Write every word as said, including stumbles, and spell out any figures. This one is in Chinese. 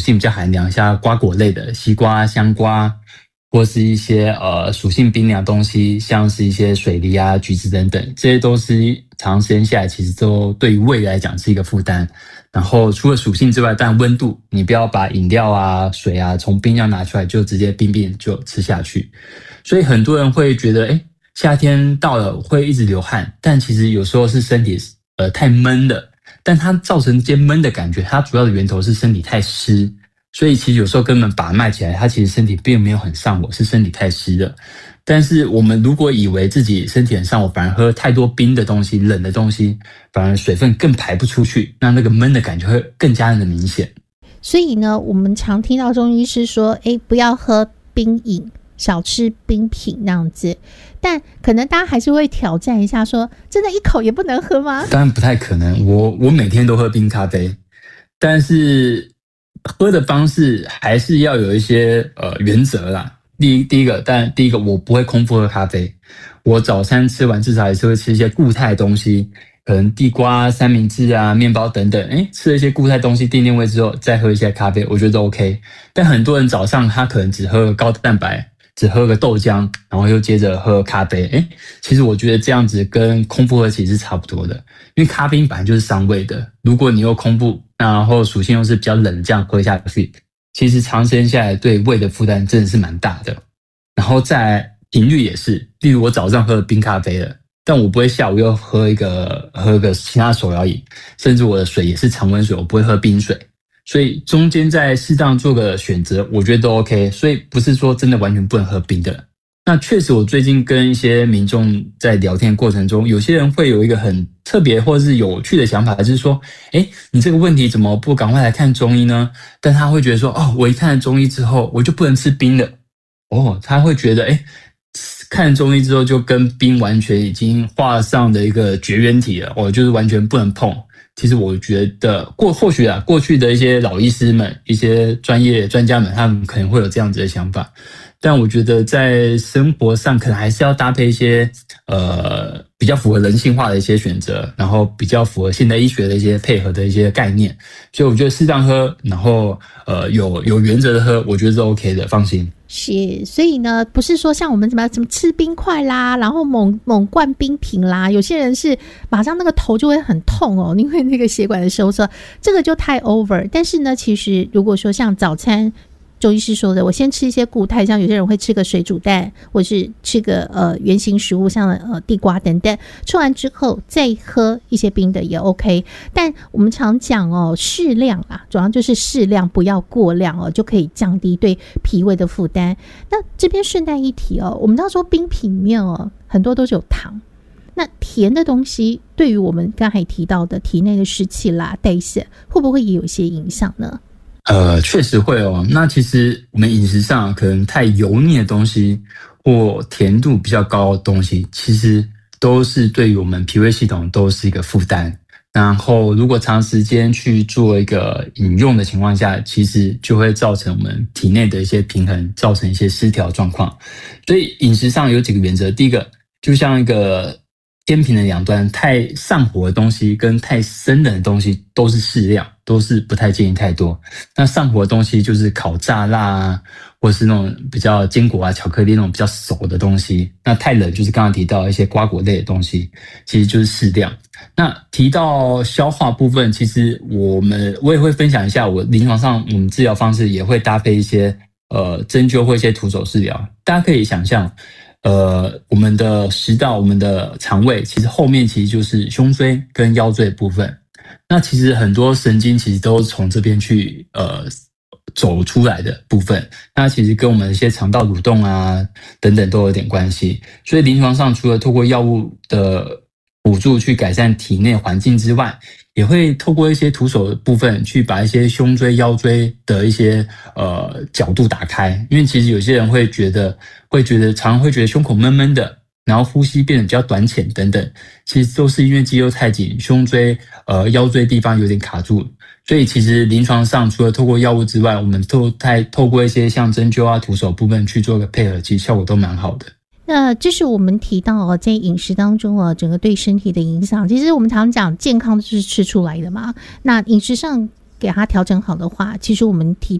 性比较寒凉，像瓜果类的西瓜、香瓜，或是一些呃属性冰凉的东西，像是一些水梨啊、橘子等等，这些都是长时间下来其实都对于胃来讲是一个负担。然后除了属性之外，当然温度，你不要把饮料啊、水啊从冰箱拿出来就直接冰冰就吃下去。所以很多人会觉得，哎，夏天到了会一直流汗，但其实有时候是身体呃太闷了，但它造成这些闷的感觉，它主要的源头是身体太湿。所以其实有时候根本把脉起来，他其实身体并没有很上火，是身体太湿了。但是我们如果以为自己身体很上火，反而喝太多冰的东西、冷的东西，反而水分更排不出去，那那个闷的感觉会更加的明显。 所以呢，我们常听到中医师说，哎，不要喝冰饮，少吃冰品那样子。但可能大家还是会挑战一下说，真的一口也不能喝吗？ 当然不太可能，我我每天都喝冰咖啡，但是喝的方式还是要有一些呃原则啦。第一第一个，但第一个我不会空腹喝咖啡，我早餐吃完至少还是会吃一些固态的东西，可能地瓜、三明治啊、面包等等。诶，吃了一些固态东西垫垫胃之后，再喝一些咖啡，我觉得都 OK。但很多人早上他可能只喝高蛋白，只喝个豆浆，然后又接着喝咖啡。诶，其实我觉得这样子跟空腹喝其实是差不多的，因为咖啡因本来就是伤胃的，如果你又空腹，然后属性又是比较冷，这样喝下去，其实长时间下来对胃的负担真的是蛮大的。然后再来频率也是，例如我早上喝冰咖啡了，但我不会下午又喝一个喝个其他手摇饮，甚至我的水也是常温水，我不会喝冰水。所以中间再适当做个选择，我觉得都 OK。所以不是说真的完全不能喝冰的。那确实，我最近跟一些民众在聊天的过程中，有些人会有一个很特别或是有趣的想法，就是说，哎，你这个问题怎么不赶快来看中医呢？但他会觉得说，哦，我一看了中医之后，我就不能吃冰了。哦，他会觉得，哎，看中医之后就跟冰完全已经画上的一个绝缘体了，哦，就是完全不能碰。其实我觉得过或许啊，过去的一些老医师们、一些专业专家们，他们可能会有这样子的想法。但我觉得在生活上可能还是要搭配一些呃比较符合人性化的一些选择，然后比较符合现代医学的一些配合的一些概念。所以我觉得适当喝，然后呃有有原则的喝，我觉得是 OK 的，放心。 是，所以呢，不是说像我们怎么怎么吃冰块啦，然后猛猛灌冰瓶啦，有些人是马上那个头就会很痛哦，因为那个血管的收缩，这个就太 over。但是呢，其实如果说像早餐，周医师说的，我先吃一些固态，像有些人会吃个水煮蛋，或是吃个呃原型食物，像呃地瓜等等，吃完之后再喝一些冰的也 OK。但我们常讲哦，适量啦，主要就是适量，不要过量哦，就可以降低对脾胃的负担。那这边顺带一提哦，我们到时候冰品里面哦，很多都是有糖。那甜的东西对于我们刚才提到的体内的湿气啦、代谢，会不会也有一些影响呢？ 呃，确实会哦。那其实我们饮食上可能太油腻的东西，或甜度比较高的东西，其实都是对于我们脾胃系统都是一个负担。然后，如果长时间去做一个饮用的情况下，其实就会造成我们体内的一些平衡，造成一些失调状况。所以饮食上有几个原则，第一个就像一个天平的两端，太上火的东西跟太生冷的东西都是适量，都是不太建议太多。那上火的东西就是烤炸辣啊，或是那种比较坚果啊、巧克力那种比较熟的东西。那太冷就是刚刚提到一些瓜果类的东西，其实就是适量。那提到消化部分，其实我们我也会分享一下，我临床上我们治疗方式也会搭配一些呃针灸或一些徒手治疗。大家可以想象。呃，我们的食道、我们的肠胃，其实后面其实就是胸椎跟腰椎的部分。那其实很多神经其实都从这边去呃走出来的部分。那其实跟我们一些肠道蠕动啊等等都有点关系。所以临床上除了透过药物的辅助去改善体内环境之外，也会透过一些徒手的部分去把一些胸椎、腰椎的一些呃角度打开。因为其实有些人会觉得，会觉得常常会觉得胸口闷闷的，然后呼吸变得比较短浅等等，其实都是因为肌肉太紧，胸椎、呃腰椎地方有点卡住。所以其实临床上除了透过药物之外，我们透太透过一些像针灸啊、徒手部分去做个配合，其实效果都蛮好的。 那这是我们提到哦，在饮食当中哦，整个对身体的影响。其实我们常讲健康就是吃出来的嘛。那饮食上给它调整好的话，其实我们提